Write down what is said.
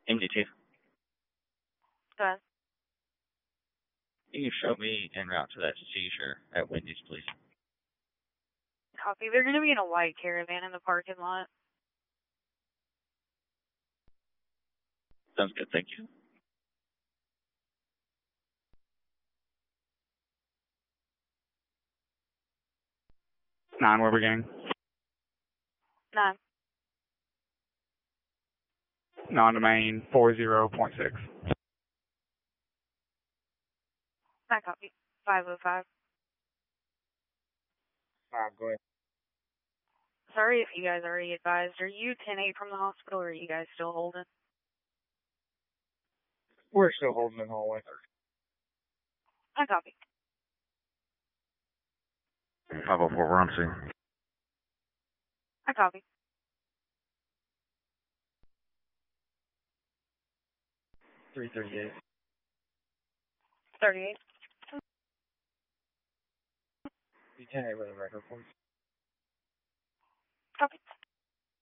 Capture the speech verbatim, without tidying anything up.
M D two. Go ahead. Can you show me en route to that seizure at Wendy's, please? Copy. They're going to be in a white Caravan in the parking lot. Sounds good, thank you. Nine, where we gang? Nine. Non-domain four zero point six. Nine copy. Five oh five. Five, go ahead. Sorry if you guys already advised. Are you ten eight from the hospital, or are you guys still holding? We're still holding in hallway. Nine copy. five oh four, we're on scene. Nine copy. three thirty-eight. thirty-eight. ten eight with a record, please. Copy.